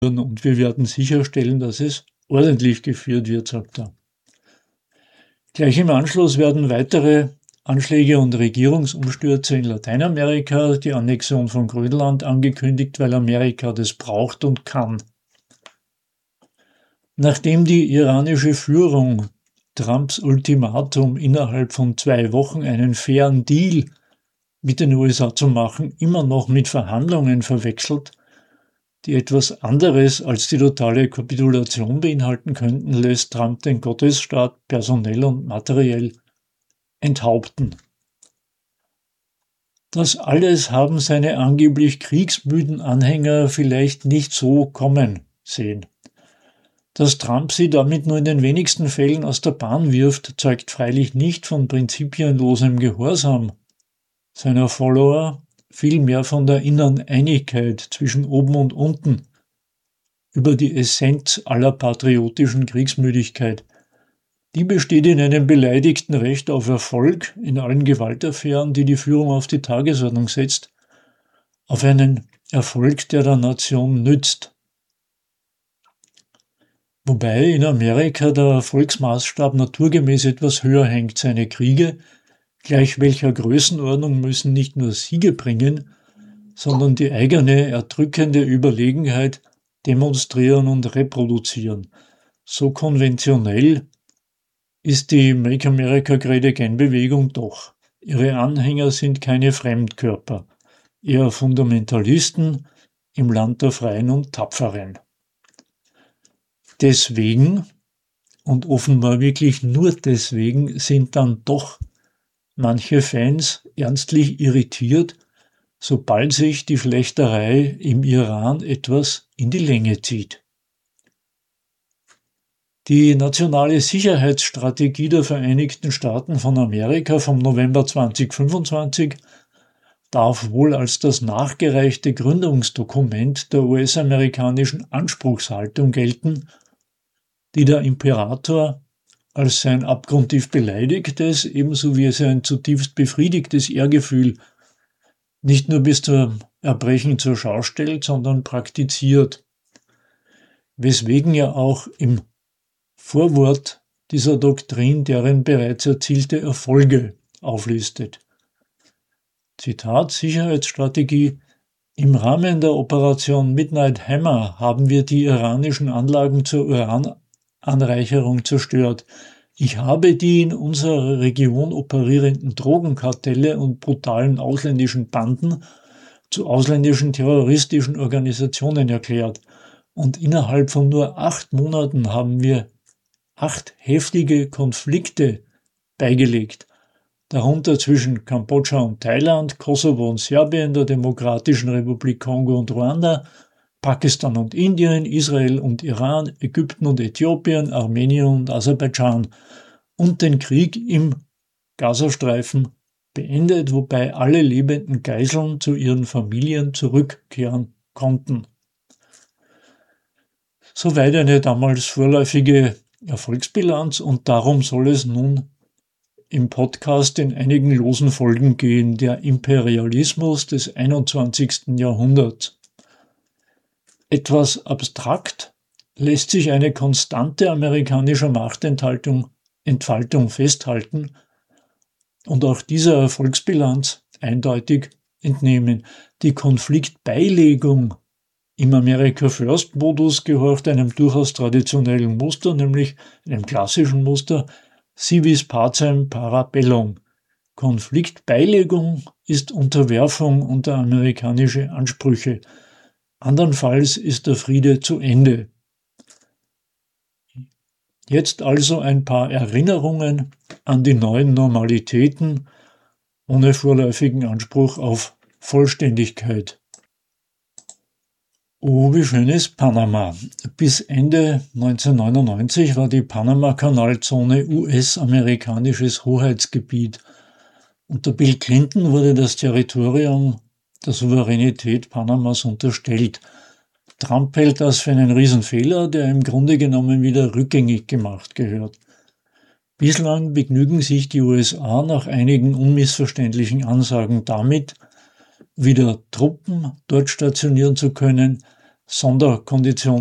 und wir werden sicherstellen, dass es ordentlich geführt wird, sagt er. Gleich im Anschluss werden weitere Anschläge und Regierungsumstürze in Lateinamerika, die Annexion von Grönland angekündigt, weil Amerika das braucht und kann. Nachdem die iranische Führung Trumps Ultimatum innerhalb von 2 Wochen einen fairen Deal mit den USA zu machen immer noch mit Verhandlungen verwechselt, die etwas anderes als die totale Kapitulation beinhalten könnten, lässt Trump den Gottesstaat personell und materiell enthaupten. Das alles haben seine angeblich kriegsmüden Anhänger vielleicht nicht so kommen sehen. Dass Trump sie damit nur in den wenigsten Fällen aus der Bahn wirft, zeugt freilich nicht von prinzipienlosem Gehorsam seiner Follower, vielmehr von der inneren Einigkeit zwischen oben und unten über die Essenz aller patriotischen Kriegsmüdigkeit. Die besteht in einem beleidigten Recht auf Erfolg in allen Gewaltaffären, die die Führung auf die Tagesordnung setzt, auf einen Erfolg, der der Nation nützt. Wobei in Amerika der Erfolgsmaßstab naturgemäß etwas höher hängt. Seine Kriege, gleich welcher Größenordnung, müssen nicht nur Siege bringen, sondern die eigene erdrückende Überlegenheit demonstrieren und reproduzieren. So konventionell ist die Make America Great Again Bewegung doch. Ihre Anhänger sind keine Fremdkörper, eher Fundamentalisten im Land der Freien und Tapferen. Deswegen, und offenbar wirklich nur deswegen, sind dann doch manche Fans ernstlich irritiert, sobald sich die Flechterei im Iran etwas in die Länge zieht. Die nationale Sicherheitsstrategie der Vereinigten Staaten von Amerika vom November 2025 darf wohl als das nachgereichte Gründungsdokument der US-amerikanischen Anspruchshaltung gelten, die der Imperator als sein abgrundtief beleidigtes, ebenso wie sein zutiefst befriedigtes Ehrgefühl nicht nur bis zum Erbrechen zur Schau stellt, sondern praktiziert. Weswegen er auch im Vorwort dieser Doktrin deren bereits erzielte Erfolge auflistet. Zitat Sicherheitsstrategie: Im Rahmen der Operation Midnight Hammer haben wir die iranischen Anlagen zur Urananreicherung zerstört. Ich habe die in unserer Region operierenden Drogenkartelle und brutalen ausländischen Banden zu ausländischen terroristischen Organisationen erklärt. Und innerhalb von nur 8 Monaten haben wir 8 heftige Konflikte beigelegt. Darunter zwischen Kambodscha und Thailand, Kosovo und Serbien, der Demokratischen Republik Kongo und Ruanda, Pakistan und Indien, Israel und Iran, Ägypten und Äthiopien, Armenien und Aserbaidschan und den Krieg im Gazastreifen beendet, wobei alle lebenden Geiseln zu ihren Familien zurückkehren konnten. Soweit eine damals vorläufige Erfolgsbilanz, und darum soll es nun im Podcast in einigen losen Folgen gehen: der Imperialismus des 21. Jahrhunderts. Etwas abstrakt lässt sich eine Konstante amerikanischer Machtentfaltung festhalten und auch dieser Erfolgsbilanz eindeutig entnehmen. Die Konfliktbeilegung im America First Modus gehorcht einem durchaus traditionellen Muster, nämlich einem klassischen Muster: Si vis pacem para bellum. Konfliktbeilegung ist Unterwerfung unter amerikanische Ansprüche. Andernfalls ist der Friede zu Ende. Jetzt also ein paar Erinnerungen an die neuen Normalitäten ohne vorläufigen Anspruch auf Vollständigkeit. Oh, wie schön ist Panama. Bis Ende 1999 war die Panama-Kanalzone US-amerikanisches Hoheitsgebiet. Unter Bill Clinton wurde das Territorium der Souveränität Panamas unterstellt. Trump hält das für einen Riesenfehler, der im Grunde genommen wieder rückgängig gemacht gehört. Bislang begnügen sich die USA nach einigen unmissverständlichen Ansagen damit, wieder Truppen dort stationieren zu können, Sonderkonditionen